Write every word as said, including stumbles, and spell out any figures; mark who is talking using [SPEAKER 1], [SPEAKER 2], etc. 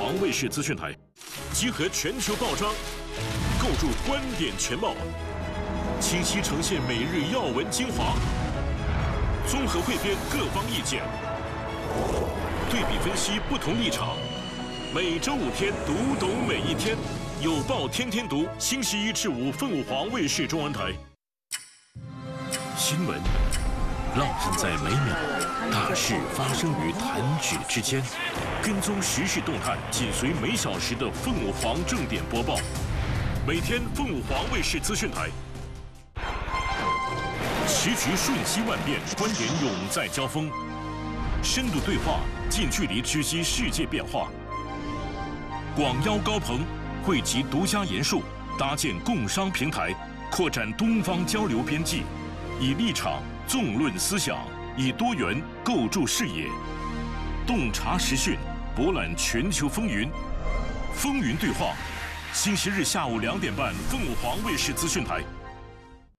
[SPEAKER 1] 凰卫视资讯台，集合全球报章，构筑观点全貌，清晰呈现每日要闻精华，综合汇编各方意见，对比分析不同立场。每周五天，读懂每一天，有报天天读。星期一至五，凤凰卫视中文台。新闻浪漫在每秒，大事发生于弹指之间。跟踪时事动态，紧随每小时的凤凰正点播报。每天凤凰卫视资讯台。时局瞬息万变，观点永在交锋。深度对话，近距离直击世界变化。广邀高朋，汇集独家研述，搭建共商平台，扩展东方交流边际，以立场纵论思想，以多元构筑视野，洞察时讯，博览全球风云。风云对话，星期日下午两点半，凤凰卫视资讯台。